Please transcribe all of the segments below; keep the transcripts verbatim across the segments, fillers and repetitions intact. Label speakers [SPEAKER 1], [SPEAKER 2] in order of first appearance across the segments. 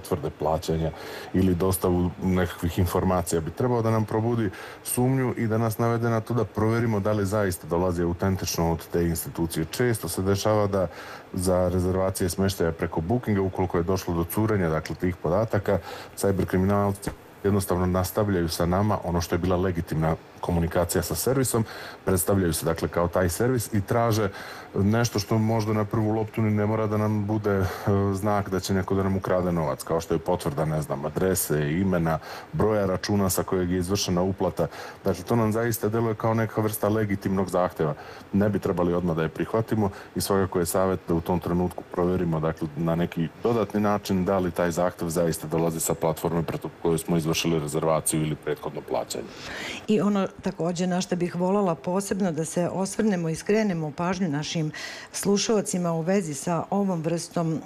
[SPEAKER 1] potvrde plaćanja ili dostavu nekakvih informacija, bi trebao da nam probudi sumnju i da nas navede na to da provjerimo da li zaista dolazi autentično od te institucije. Često se dešava da za rezervacije smještaja preko Bookinga, ukoliko je došlo do curenja, dakle, tih podataka, cyberkriminalci jednostavno nastavljaju sa nama ono što je bila legitimna komunikacija sa servisom, predstavljaju se dakle kao taj servis i traže nešto što možda na prvu loptu ni ne mora da nam bude uh, znak da će neko da nam ukrade novac, kao što je potvrda, ne znam, adrese, imena, broja računa sa kojeg je izvršena uplata. Dakle, to nam zaista deluje kao neka vrsta legitimnog zahteva. Ne bi trebali odmah da je prihvatimo i svakako je savjet da u tom trenutku provjerimo, dakle, na neki dodatni način da li taj zahtev zaista dolazi sa platforme preko koje smo izvršili rezervaciju ili prethodno plaćanje.
[SPEAKER 2] I ono također na što bih voljela posebno da se osvrnemo i skrenemo pažnju našim slušalcima u vezi sa ovom vrstom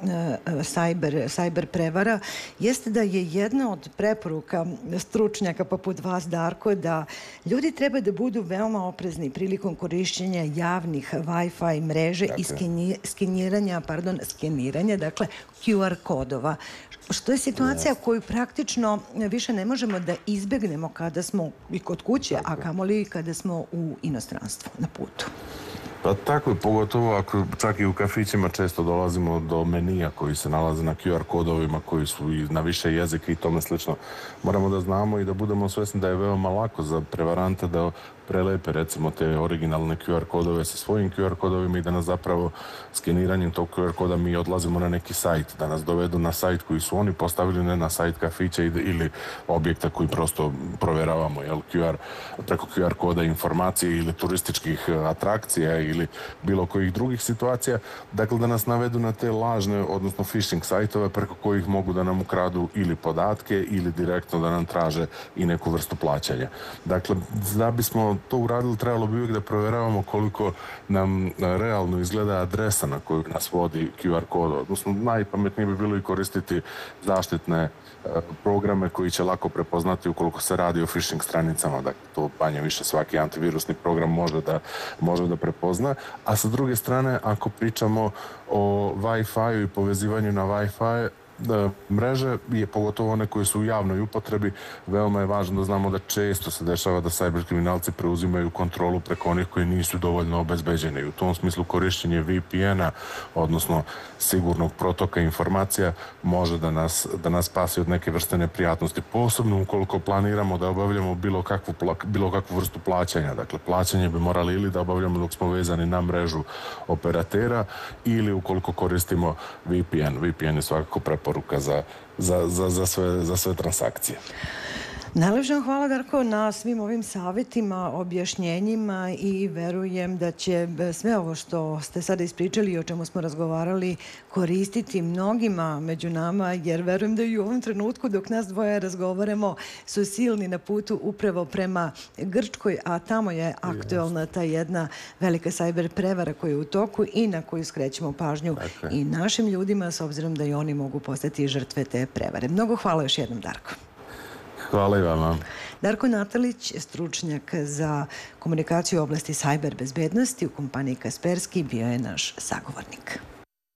[SPEAKER 2] cyber, cyber prevara jeste da je jedna od preporuka stručnjaka poput vas, Darko, da ljudi treba da budu veoma oprezni prilikom korišćenja javnih Wi-Fi mreže dakle. i skeni, skeniranja, pardon, skeniranja, dakle Q R kodova. Što je situacija koju praktično više ne možemo da izbegnemo kada smo i kod kuće, a kamoli kada smo u inostranstvu na putu.
[SPEAKER 1] Pa tako je, pogotovo ako čak i u kafićima često dolazimo do menija koji se nalaze na Q R kodovima koji su i na više jezika i tome slično. Moramo da znamo i da budemo svesni da je veoma lako za prevarante da prelepe recimo te originalne Q R kodove sa svojim Q R kodovima i da nas zapravo skeniranjem tog Q R koda mi odlazimo na neki sajt, da nas dovedu na sajt koji su oni postavili, ne na sajt kafića ili objekta koji prosto provjeravamo, jel, Q R, preko Q R koda informacije ili turističkih atrakcija ili bilo kojih drugih situacija, dakle da nas navedu na te lažne, odnosno phishing sajtove preko kojih mogu da nam ukradu ili podatke ili direktno da nam traže i neku vrstu plaćanja. Dakle, da bismo to uradili, trebalo bi uvijek da provjeravamo koliko nam realno izgleda adresa na koju nas vodi Q R kod. Odnosno, najpametnije bi bilo i koristiti zaštitne programe koji će lako prepoznati ukoliko se radi o phishing stranicama. Dakle, to manje više svaki antivirusni program može da, može da prepozna. A sa druge strane, ako pričamo o Wi-Fi i povezivanju na Wi-Fi, da, mreže, je pogotovo one koje su u javnoj upotrebi, veoma je važno da znamo da često se dešava da cyberkriminalci preuzimaju kontrolu preko onih koji nisu dovoljno obezbeđeni. U tom smislu korišćenje V P N-a, odnosno sigurnog protoka informacija, može da nas, da nas spasi od neke vrste neprijatnosti. Posebno ukoliko planiramo da obavljamo bilo kakvu, bilo kakvu vrstu plaćanja. Dakle, plaćanje bi morali ili da obavljamo dok smo vezani na mrežu operatera ili ukoliko koristimo V P N. V P N je svakako preporuka poruka za, za, za, za, sve, za sve transakcije.
[SPEAKER 2] Najlepše hvala, Darko, na svim ovim savjetima, objašnjenjima i verujem da će sve ovo što ste sada ispričali i o čemu smo razgovarali koristiti mnogima među nama, jer verujem da i u ovom trenutku dok nas dvoje razgovaramo su silni na putu upravo prema Grčkoj, a tamo je aktualna ta jedna velika cyber prevara koja je u toku i na koju skrećemo pažnju dakle. I našim ljudima s obzirom da i oni mogu postati žrtve te prevare. Mnogo hvala još jednom, Darko.
[SPEAKER 1] Hvala i vama.
[SPEAKER 2] Darko Natalić, stručnjak za komunikaciju u oblasti cyber bezbednosti u kompaniji Kaspersky, bio je naš sagovornik.